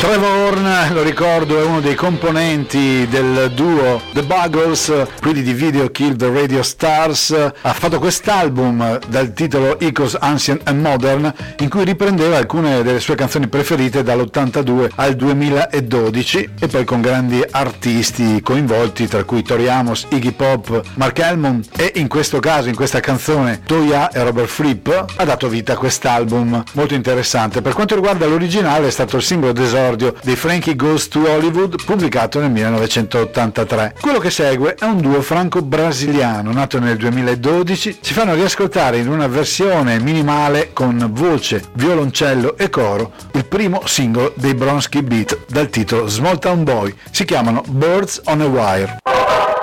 Trevor Horn, lo ricordo, è uno dei componenti del duo The Buggles, quelli di Video Kill the Radio Stars. Ha fatto quest'album dal titolo Icos Ancient and Modern, in cui riprendeva alcune delle sue canzoni preferite dall'82 al 2012, e poi con grandi artisti coinvolti, tra cui Tori Amos, Iggy Pop, Mark Elmon, e in questo caso, in questa canzone, Toya e Robert Fripp. Ha dato vita a quest'album molto interessante. Per quanto riguarda l'originale, è stato il singolo d'esordio dei Frankie Goes to Hollywood, pubblicato nel 1983. Quello che segue è un duo franco-brasiliano nato nel 2012. Ci fanno riascoltare in una versione minimale con voce, violoncello e coro il primo singolo dei Bronski Beat dal titolo Small Town Boy. Si chiamano Birds on a Wire.